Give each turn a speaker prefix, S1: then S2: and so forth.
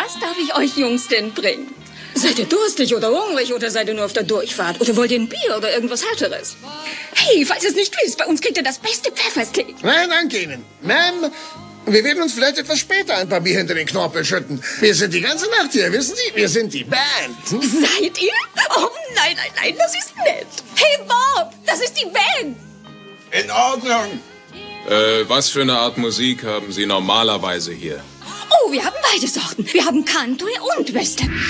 S1: Was darf ich euch Jungs denn bringen? Seid ihr durstig oder hungrig oder seid ihr nur auf der Durchfahrt? Oder wollt ihr ein Bier oder irgendwas Härteres? Hey, falls ihr es nicht wisst, bei uns kriegt ihr das beste Pfeffersteak.
S2: Nein, danke Ihnen. Ma'am, wir werden uns vielleicht etwas später ein paar Bier hinter den Knorpel schütten. Wir sind die ganze Nacht hier, wissen Sie? Wir sind die Band.
S1: Seid ihr? Oh, nein, das ist nett. Hey, Bob, das ist die Band.
S3: In Ordnung.
S4: Was für eine Art Musik haben Sie normalerweise hier?
S1: Oh, wir haben beide Sorten. Wir haben Country und Western.